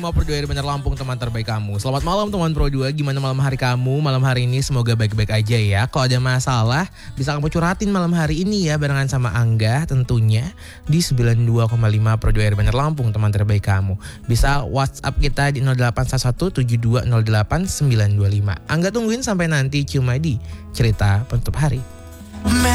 Mau Pro 2 Bener Lampung, teman terbaik kamu. Selamat malam teman Pro 2, gimana malam hari kamu? Malam hari ini semoga baik-baik aja ya. Kalau ada masalah bisa kamu curhatin malam hari ini ya, barengan sama Angga tentunya di 92,5 Pro 2 Bener Lampung, teman terbaik kamu. Bisa WhatsApp kita di 08117208 925. Angga tungguin sampai nanti, cuma di cerita penutup hari.